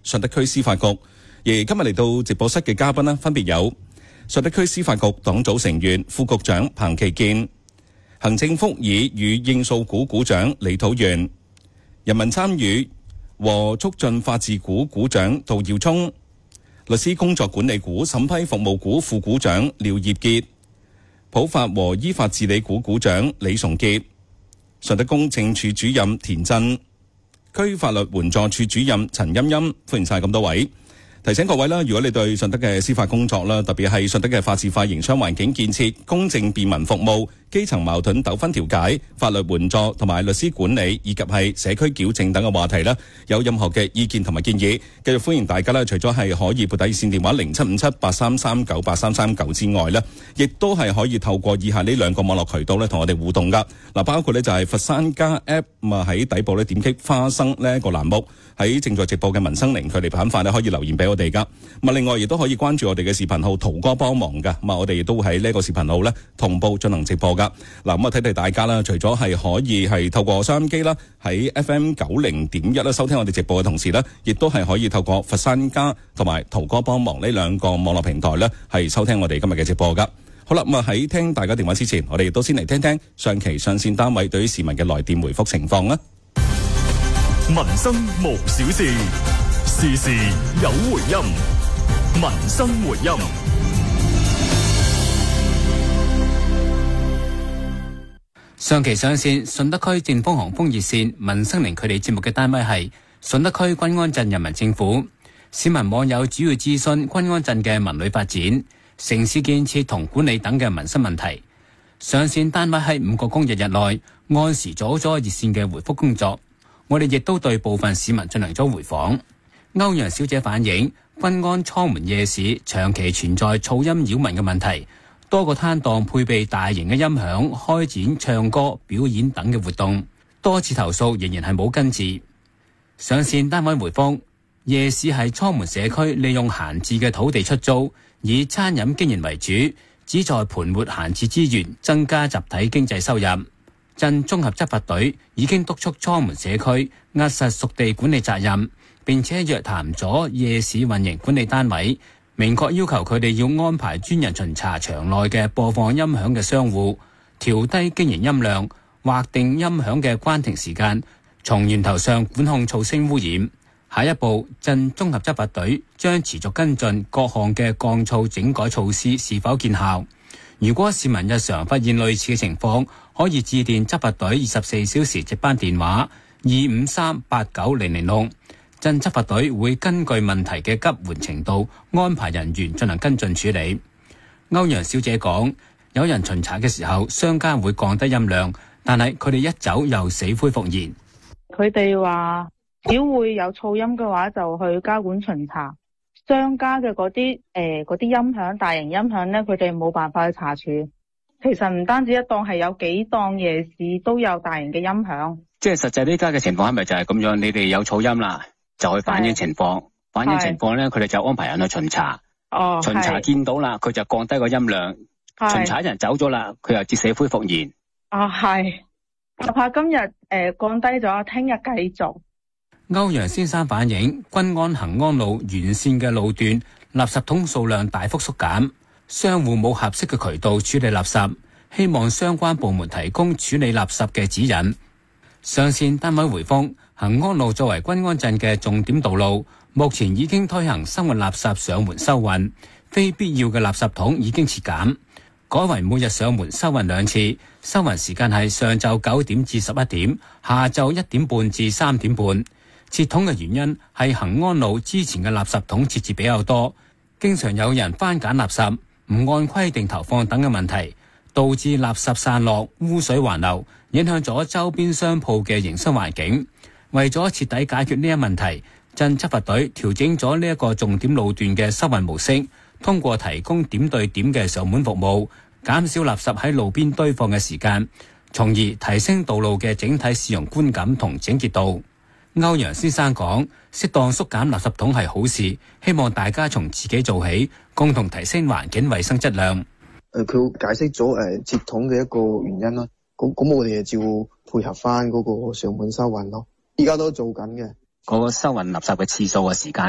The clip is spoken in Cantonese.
順德區司法局。而今日嚟到直播室嘅嘉賓呢，分別有順德區司法局黨組成員副局長彭其健、行政福祉與應訴股股長李土元、人民參與和促進法治股股長杜耀聰、律師工作管理股審批服務股副股長廖業傑、普法和依法治理股股長李崇傑、順德公證處主任田震、區法律援助處主任陳欣欣，歡迎晒咁多位。提醒各位啦，如果你對順德嘅司法工作啦，特別係順德嘅法治化營商環境建設、公正便民服務、基層矛盾糾紛調解、法律援助同埋律師管理以及係社區矯正等嘅話題啦，有任何嘅意見同埋建議，繼續歡迎大家啦。除咗係可以撥打熱線電話075783398339之外咧，亦都係可以透過以下呢兩個網絡渠道咧同我哋互動噶。嗱，包括咧就係佛山家 App 喺底部咧點擊花生呢一個欄目，喺正在直播嘅民生零距離板塊咧可以留言俾我哋噶。另外亦都可以關注我哋嘅視頻號圖哥幫忙噶。我哋亦都喺呢個視頻號咧同步進行直播噶。嗱，咁提提大家啦，除咗係可以係透過收音機啦，喺 FM90.1啦收聽我哋直播嘅同時咧，亦都係可以透過佛山家同埋圖哥幫忙呢兩個網絡平台咧，係收聽我哋今日嘅直播噶。好啦，喺聽大家電話之前，我哋亦都先嚟聽聽上期上線單位對於市民嘅來電回覆情況啦。 民生無小事，事事有回音。民生回音。 上期上線順德區正風航風熱線民生零距離節目嘅單位係順德區均安鎮人民政府。市民網友主要諮詢均安鎮嘅文旅發展、城市建設同管理等嘅民生問題。上線單位喺5個工作日內按時做咗熱線嘅回覆工作。我哋亦都對部分市民進行咗回訪。歐陽小姐反映均安倉門夜市長期存在噪音擾民嘅問題，多個攤檔配備大型嘅音響，開展唱歌、表演等嘅活動，多次投訴仍然係冇根治。上線單位回覆，夜市係倉門社區利用閒置嘅土地出租，以餐飲經營為主，旨在盤活閒置資源，增加集體經濟收入。鎮綜合執法隊已經督促倉門社區壓實屬地管理責任，並且約談咗夜市運營管理單位，明確要求佢哋要安排專人巡查場內嘅播放音響嘅商戶，調低經營音量，劃定音響嘅關停時間，從源頭上管控噪聲污染。下一步，鎮綜合執法隊將持續跟進各項嘅降噪整改措施是否見效。如果市民日常發現類似嘅情況，可以致電執法隊24小時值班電話253890006。鎮執法隊會根據問題嘅急緩程度安排人員進行跟進處理。歐陽小姐講，有人巡查嘅時候，商家會降低音量，但係佢哋一走又死灰復燃。 佢哋話只會有噪音嘅話就去交管巡查，商家嘅嗰啲音響、大型音響呢，佢哋冇辦法去查處。其實唔單止一檔，係有幾檔夜市都有大型嘅音響。即係實際呢家嘅情況係咪就係咁樣？你哋有噪音啦，就去反映情況，反映情況呢，佢哋就安排人去巡查。巡查見到啦，佢就降低個音量。巡查人走咗啦，佢又至死灰復燃。就怕今日降低咗，聽日繼續。 歐陽先生反映，均安恒安路沿線嘅路段垃圾桶數量大幅縮減，商戶冇合適嘅渠道處理垃圾，希望相關部門提供處理垃圾嘅指引。上線單位回覆，恒安路作為均安鎮嘅重點道路，目前已經推行生活垃圾上門收運，非必要嘅垃圾桶已經撤減，改為每日上門收運2次，收運時間係上晝9點至11點，下晝1點半至3點半。撤桶嘅原因係恒安路之前嘅垃圾桶設置比較多，經常有人翻揀垃圾，唔按規定投放等嘅問題，導致垃圾散落、污水橫流，影響咗周邊商鋪嘅營商環境。為咗徹底解決呢一問題，鎮執法隊調整咗呢一個重點路段嘅收運模式，通過提供點對點嘅上門服務，減少垃圾喺路邊堆放嘅時間，從而提升道路嘅整體使用觀感同整潔度。歐陽先生講，適當縮減垃圾桶係好事，希望大家從自己做起，共同提升環境衛生質量。 佢解釋咗撤桶嘅一個原因啦，咁我哋就照配合翻嗰個上門收運咯，依家都做緊嘅。 嗰個收運垃圾嘅次數嘅時間